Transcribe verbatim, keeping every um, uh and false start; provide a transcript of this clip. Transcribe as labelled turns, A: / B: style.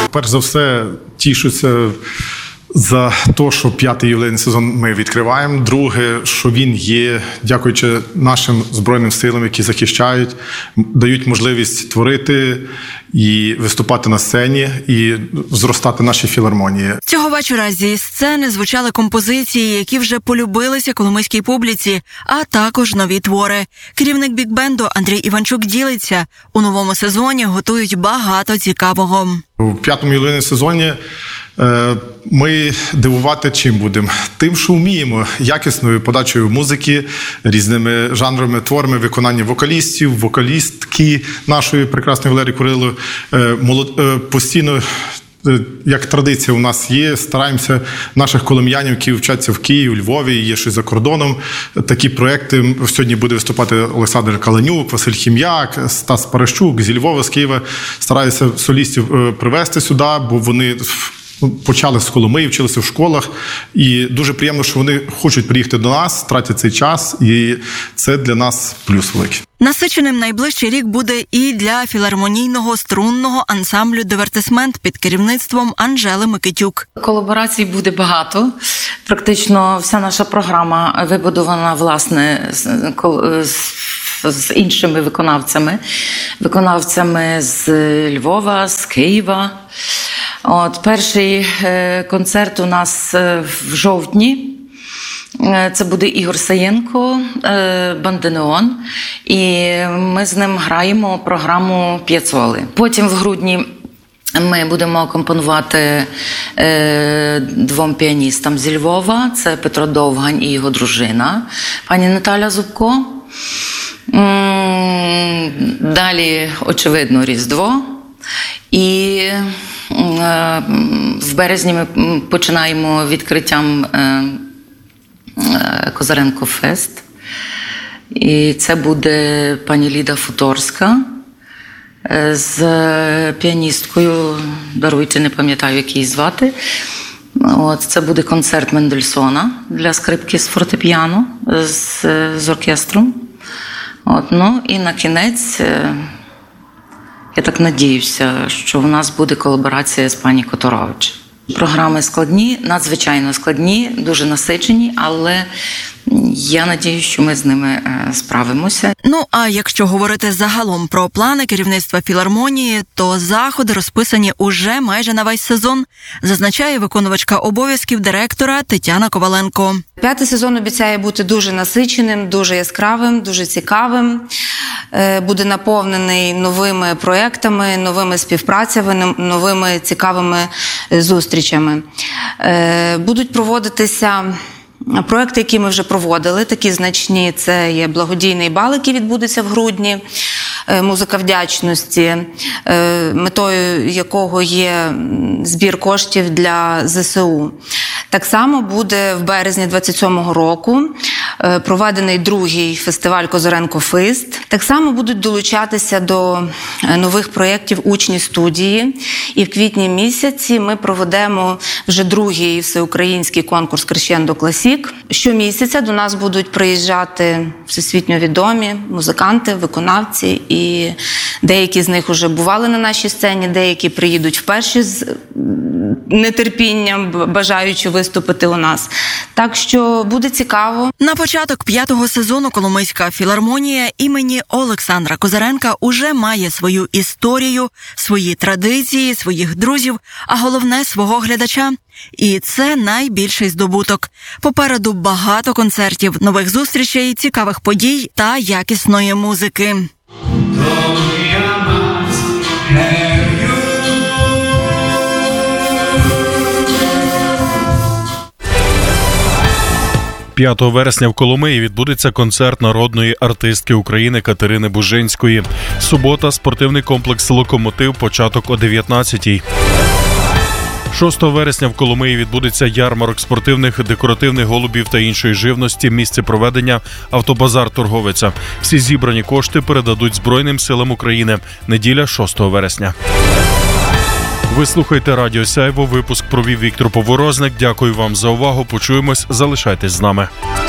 A: Перш за все, тішуся за те, що п'ятий ювілейний сезон ми відкриваємо. Друге, що він є, дякуючи нашим Збройним силам, які захищають, дають можливість творити і виступати на сцені, і зростати наші філармонії.
B: Цього вечора зі сцени звучали композиції, які вже полюбилися коломийській публіці, а також нові твори. Керівник бік-бенду Андрій Іванчук ділиться, у новому сезоні готують багато цікавого.
A: У п'ятому ювілейному сезоні ми дивувати чим будемо? Тим, що вміємо, якісною подачею музики, різними жанровими творами, виконання вокалістів, вокалістки нашої прекрасної Валерії Курило. Постійно, як традиція у нас є, стараємося наших колом'янів, які вчаться в Києві, у Львові, є щось за кордоном. Такі проекти. Сьогодні буде виступати Олександр Каленюк, Василь Хім'як, Стас Паращук зі Львова, з Києва. Стараюся солістів привезти сюди, бо вони почали з Коломиї, вчилися в школах, і дуже приємно, що вони хочуть приїхати до нас, тратять цей час, і це для нас плюс великий.
B: Насиченим найближчий рік буде і для філармонійного струнного ансамблю «Дивертисмент» під керівництвом Анжели Микитюк.
C: Колаборацій буде багато. Практично вся наша програма вибудована, власне, з, з іншими виконавцями. Виконавцями з Львова, з Києва. От, перший е, концерт у нас е, в жовтні. Е, це буде Ігор Саєнко, е, Банденеон. І ми з ним граємо програму «П'єцоли». Потім в грудні ми будемо акомпонувати е, двом піаністам зі Львова. Це Петро Довгань і його дружина, пані Наталя Зубко. М-м, далі, очевидно, Різдво. І в березні ми починаємо відкриттям Козаренко Фест. І це буде пані Ліда Футорська з піаністкою, даруйте, не пам'ятаю, як її звати. От, це буде концерт Мендельсона для скрипки з фортепіано, з, з оркестром. От, ну, і на кінець, я так надіюся, що в нас буде колаборація з пані Которович. Програми складні, надзвичайно складні, дуже насичені, але я надію, що ми з ними справимося.
B: Ну, а якщо говорити загалом про плани керівництва філармонії, то заходи розписані уже майже на весь сезон, зазначає виконувачка обов'язків директора Тетяна Коваленко.
D: П'ятий сезон обіцяє бути дуже насиченим, дуже яскравим, дуже цікавим. Буде наповнений новими проєктами, новими співпрацями, новими цікавими зустрічами. Будуть проводитися проекти, які ми вже проводили, такі значні, це є благодійний бал, який відбудеться в грудні, музика вдячності, метою якого є збір коштів для зе се у. Так само буде в березні двадцять сьомого року проведений другий фестиваль «Козаренко Фест». Так само будуть долучатися до нових проєктів учні студії. І в квітні місяці ми проведемо вже другий всеукраїнський конкурс «Крещендо Класік». Щомісяця до нас будуть приїжджати всесвітньо відомі музиканти, виконавці, і деякі з них вже бували на нашій сцені, деякі приїдуть вперше з нетерпінням, бажаючи виступити у нас. Так що буде цікаво.
B: На початок п'ятого сезону Коломийська філармонія імені Олександра Козаренка уже має свою історію, свої традиції, своїх друзів, а головне – свого глядача. І це найбільший здобуток. Попереду багато концертів, нових зустрічей, цікавих подій та якісної музики.
E: п'ятого вересня в Коломиї відбудеться концерт народної артистки України Катерини Бужинської. Субота – спортивний комплекс «Локомотив», початок о дев'ятнадцятій. шостого вересня в Коломиї відбудеться ярмарок спортивних, декоративних голубів та іншої живності. Місце проведення – автобазар «Торговиця». Всі зібрані кошти передадуть Збройним силам України. Неділя шостого вересня. Ви слухаєте Радіо Сяйво. Випуск провів Віктор Поворозник. Дякую вам за увагу. Почуємось. Залишайтесь з нами.